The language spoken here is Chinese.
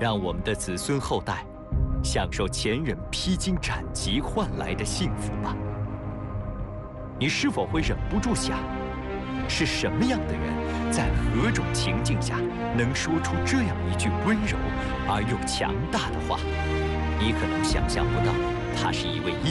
让我们的子孙后代享受前人披荆斩棘换来的幸福吧。你是否会忍不住想，是什么样的人，在何种情境下，能说出这样一句温柔而又强大的话？你可能想象不到，他是一位